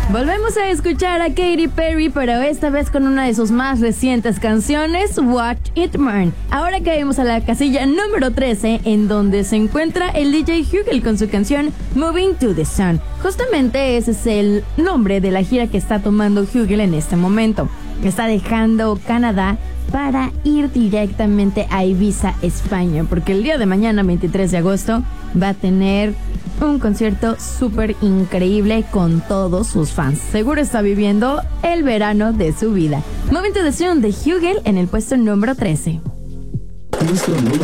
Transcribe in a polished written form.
Volvemos a escuchar a Katy Perry, pero esta vez con una de sus más recientes canciones, Watch It Burn. Ahora caemos a la casilla número 13, en donde se encuentra el DJ Hugel con su canción Moving to the Sun. Justamente ese es el nombre de la gira que está tomando Hugel en este momento. Está dejando Canadá para ir directamente a Ibiza, España, porque el día de mañana, 23 de agosto, va a tener un concierto súper increíble con todos sus fans. Seguro está viviendo el verano de su vida. Momento de Sun de Hugel en el puesto número 13.